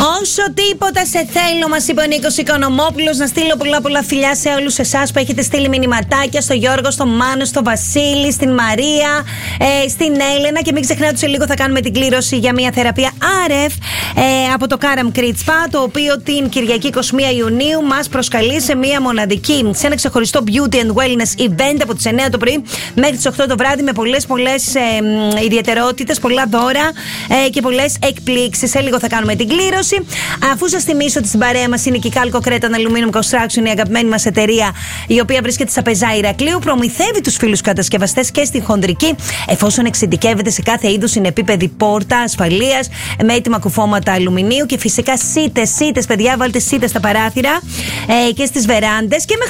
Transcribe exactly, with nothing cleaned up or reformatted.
Όσο τίποτα σε θέλω, μας είπε ο Νίκος Οικονομόπουλος. Να στείλω πολλά πολλά φιλιά σε όλους εσάς που έχετε στείλει μηνυματάκια. Στο Γιώργο, στο Μάνο, στο Βασίλη, στην Μαρία, ε, στην Έλενα. Και μην ξεχνάτε ότι σε λίγο θα κάνουμε την κλήρωση για μια θεραπεία αρ εφ ε, από το Karam Crit Spa, το οποίο την Κυριακή εικοστή πρώτη Ιουνίου μας προσκαλεί σε μια μοναδική, σε ένα ξεχωριστό beauty and wellness event από τις εννιά το πρωί μέχρι τις οκτώ το βράδυ, με πολλές πολλές ε, ε, ιδιαιτερότητες, πολλά δώρα ε, και πολλές εκπλήξεις. Σε λίγο θα κάνουμε την κλήρωση. Αφού σας θυμίσω ότι στην παρέα μας είναι και η Calco Cretan Aluminum Construction, η αγαπημένη μας εταιρεία, η οποία βρίσκεται στα Πεζά Ηρακλείου, προμηθεύει τους φίλους κατασκευαστές και στη χοντρική, εφόσον εξειδικεύεται σε κάθε είδους συνεπίπεδη πόρτα ασφαλείας με έτοιμα κουφώματα αλουμινίου και φυσικά σίτες, σίτες, παιδιά, βάλτε σίτες στα παράθυρα ε, και στις βεράντες. Και με